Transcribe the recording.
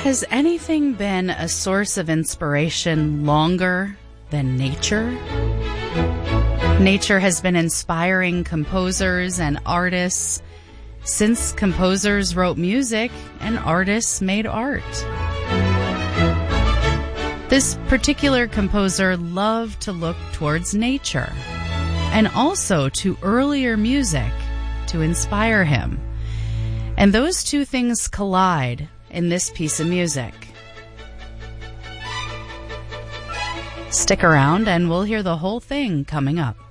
Has anything been a source of inspiration longer than nature? Nature has been inspiring composers and artists since composers wrote music and artists made art. This particular composer loved to look towards nature and also to earlier music to inspire him. And those two things collide in this piece of music. Stick around and we'll hear the whole thing coming up.